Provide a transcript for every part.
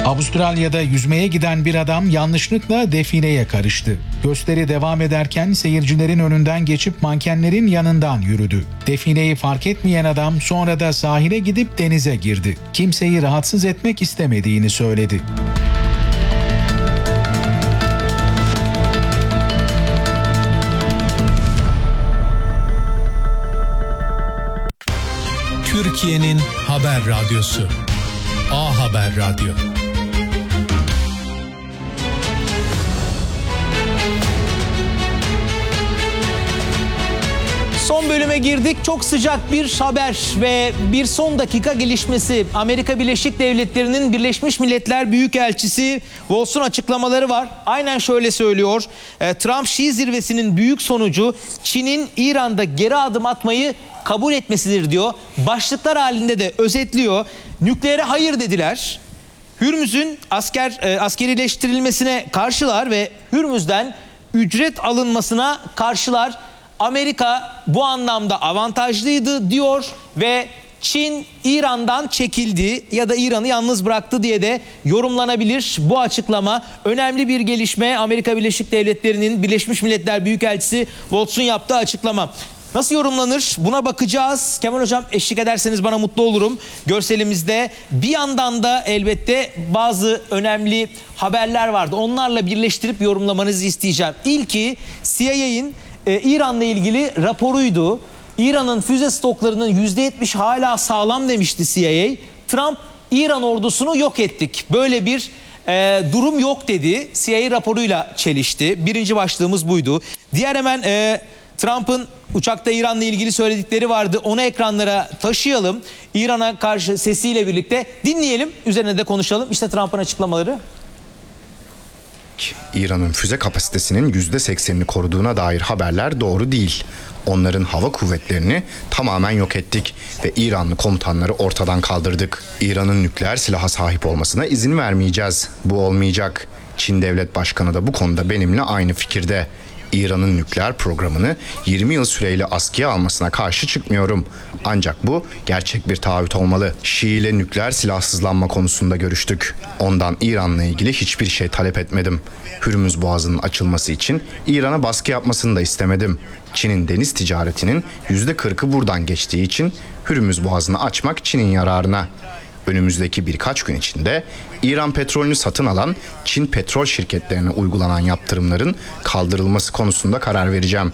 Avustralya'da yüzmeye giden bir adam yanlışlıkla defineye karıştı. Gösteri devam ederken seyircilerin önünden geçip mankenlerin yanından yürüdü. Defineyi fark etmeyen adam sonra da sahile gidip denize girdi. Kimseyi rahatsız etmek istemediğini söyledi. Türkiye'nin haber radyosu A Haber Radyo. Son bölüme girdik. Çok sıcak bir haber ve bir son dakika gelişmesi. Amerika Birleşik Devletleri'nin Birleşmiş Milletler Büyükelçisi Walz'un açıklamaları var. Aynen şöyle söylüyor. Trump-Şii zirvesinin büyük sonucu Çin'in İran'da geri adım atmayı kabul etmesidir diyor. Başlıklar halinde de özetliyor. Nükleere hayır dediler. Hürmüz'ün askerileştirilmesine karşılar ve Hürmüz'den ücret alınmasına karşılar. Amerika bu anlamda avantajlıydı diyor ve Çin İran'dan çekildi ya da İran'ı yalnız bıraktı diye de yorumlanabilir bu açıklama. Önemli bir gelişme, Amerika Birleşik Devletleri'nin Birleşmiş Milletler Büyükelçisi Walz'un yaptığı açıklama. Nasıl yorumlanır? Buna bakacağız. Kemal Hocam eşlik ederseniz bana mutlu olurum. Görselimizde bir yandan da elbette bazı önemli haberler vardı. Onlarla birleştirip yorumlamanızı isteyeceğim. İlki CIA'in İran'la ilgili raporuydu. İran'ın füze stoklarının %70 hala sağlam demişti CIA. Trump İran ordusunu yok ettik. Böyle bir durum yok dedi. CIA raporuyla çelişti. Birinci başlığımız buydu. Diğer hemen Trump'ın uçakta İran'la ilgili söyledikleri vardı. Onu ekranlara taşıyalım. İran'a karşı sesiyle birlikte dinleyelim. Üzerine de konuşalım. İşte Trump'ın açıklamaları. İran'ın füze kapasitesinin %80'ini koruduğuna dair haberler doğru değil. Onların hava kuvvetlerini tamamen yok ettik ve İranlı komutanları ortadan kaldırdık. İran'ın nükleer silaha sahip olmasına izin vermeyeceğiz. Bu olmayacak. Çin Devlet Başkanı da bu konuda benimle aynı fikirde. İran'ın nükleer programını 20 yıl süreyle askıya almasına karşı çıkmıyorum. Ancak bu gerçek bir taahhüt olmalı. Şii ile nükleer silahsızlanma konusunda görüştük. Ondan İran'la ilgili hiçbir şey talep etmedim. Hürmüz Boğazı'nın açılması için İran'a baskı yapmasını da istemedim. Çin'in deniz ticaretinin %40'ı buradan geçtiği için Hürmüz Boğazı'nı açmak Çin'in yararına. Önümüzdeki birkaç gün içinde İran petrolünü satın alan Çin petrol şirketlerine uygulanan yaptırımların kaldırılması konusunda karar vereceğim.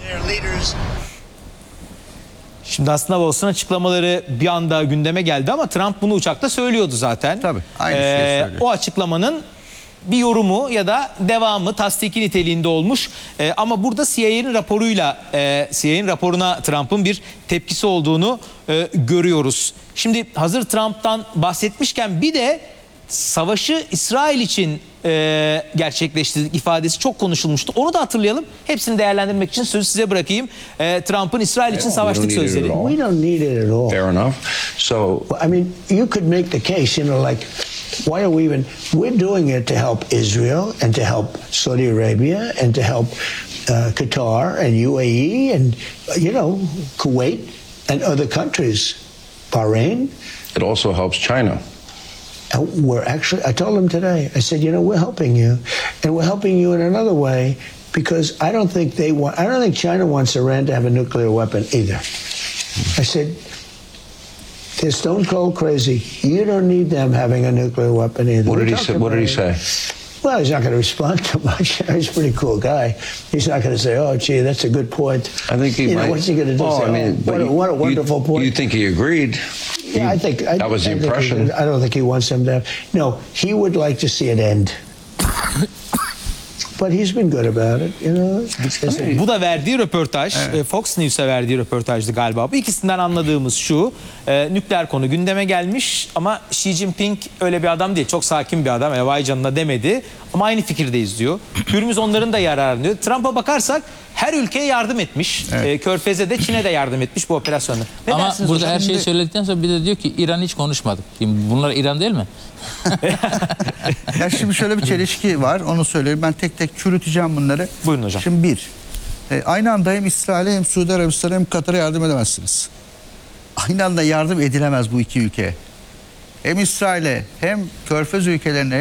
Şimdi aslında Walz'un açıklamaları bir anda gündeme geldi ama Trump bunu uçakta söylüyordu zaten. Tabii, aynı şeyi söylüyor. O açıklamanın bir yorumu ya da devamı tasdiki niteliğinde olmuş. Ama burada CIA'nin raporuna Trump'ın bir tepkisi olduğunu görüyoruz. Şimdi hazır Trump'tan bahsetmişken bir de savaşı İsrail için gerçekleştirdik ifadesi çok konuşulmuştu. Onu da hatırlayalım. Hepsini değerlendirmek için sözü size bırakayım. Trump'ın İsrail için savaştık sözleri. We don't need it at all. Fair enough. So, I mean, you could make the case, like, why are we even, we're doing it to help Israel and to help Saudi Arabia and to help Qatar and UAE and, Kuwait and other countries, Bahrain. it also helps China. We're actually, I told them today, I said, we're helping you. And we're helping you in another way because I don't think China wants Iran to have a nuclear weapon either. I said, they're stone cold crazy. You don't need them having a nuclear weapon either. What did he say? Well, he's not going to respond too much. He's a pretty cool guy. He's not going to say, "Oh, gee, that's a good point." I think he might. What's he going to do? What a wonderful point. You think he agreed? Yeah, I think that was the impression. I don't think he wants them to have. No, he would like to see it end. But he's been good about it, Bu da verdiği röportaj, evet. Fox News'a verdiği röportajdı galiba. Bu ikisinden anladığımız şu, nükleer konu gündeme gelmiş ama Xi Jinping öyle bir adam değil. Çok sakin bir adam, vay canına demedi ama aynı fikirdeyiz diyor. Hürmüz onların da yararını diyor. Trump'a bakarsak her ülkeye yardım etmiş. Evet. Körfez'e de Çin'e de yardım etmiş bu operasyonda. Ne ama burada hocam? Her şeyi söyledikten sonra bir de diyor ki İran hiç konuşmadık. Şimdi bunlar İran değil mi? Ya şimdi şöyle bir çelişki var, onu söyleyeyim. Ben tek tek çürüteceğim bunları. Buyurun hocam. Şimdi aynı anda hem İsrail'e hem Suudi Arabistan'a hem Katar'a yardım edemezsiniz. Aynı anda yardım edilemez bu iki ülkeye. Hem İsrail'e hem Körfez ülkelerine